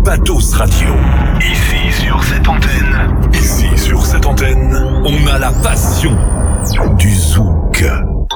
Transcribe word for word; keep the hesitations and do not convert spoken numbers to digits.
Patos Radio. Ici sur cette antenne. Ici sur cette antenne, on a la passion du zouk.